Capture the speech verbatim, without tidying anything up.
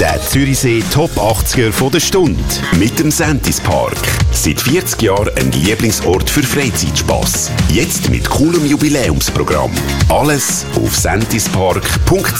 Der Zürichsee Top achtziger von der Stunde mit dem Sentis Park. Seit vierzig Jahren ein Lieblingsort für Freizeitspass. Jetzt mit coolem Jubiläumsprogramm. Alles auf sentispark punkt